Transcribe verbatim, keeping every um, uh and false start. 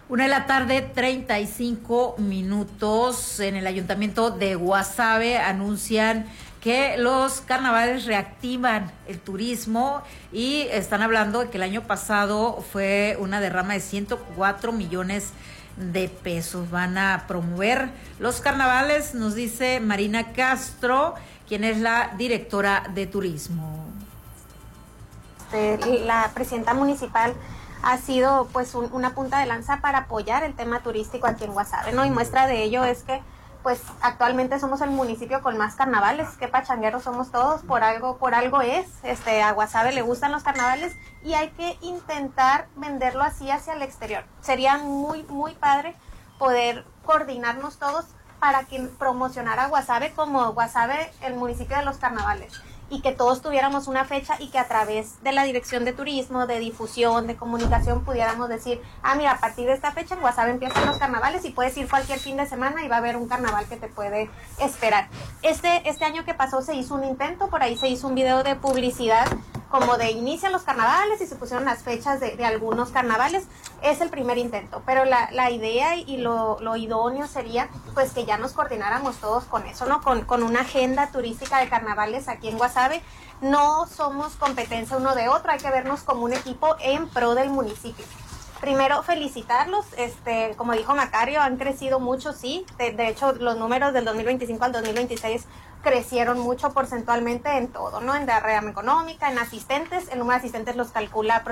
Una de la tarde, treinta y cinco minutos. En el ayuntamiento de Guasave anuncian que los carnavales reactivan el turismo y están hablando de que el año pasado fue una derrama de ciento cuatro millones de pesos. Van a promover los carnavales, nos dice Marina Castro, quien es la directora de turismo. La presidenta municipal ha sido pues un, una punta de lanza para apoyar el tema turístico aquí en Guasave, ¿no? Y muestra de ello es que pues actualmente somos el municipio con más carnavales, que pachangueros somos todos, por algo, por algo es, este, a Guasave le gustan los carnavales y hay que intentar venderlo así hacia el exterior. Sería muy, muy padre poder coordinarnos todos para que promocionar a Guasave como Guasave, el municipio de los carnavales, y que todos tuviéramos una fecha y que a través de la Dirección de Turismo, de difusión, de comunicación, pudiéramos decir, ah, mira, a partir de esta fecha en Guasave empiezan los carnavales y puedes ir cualquier fin de semana y va a haber un carnaval que te puede esperar. Este, este año que pasó se hizo un intento, por ahí se hizo un video de publicidad como de inician los carnavales y se pusieron las fechas de, de algunos carnavales. Es el primer intento, pero la, la idea y lo, lo idóneo sería pues que ya nos coordináramos todos con eso, ¿no? Con, con una agenda turística de carnavales aquí en Guasave. No somos competencia uno de otro, hay que vernos como un equipo en pro del municipio. Primero, felicitarlos, este, como dijo Macario, han crecido mucho, sí, de, de hecho los números del dos mil veinticinco al dos mil veintiséis crecieron mucho porcentualmente en todo, ¿no? En derrama económica, en asistentes, el número de asistentes los calcula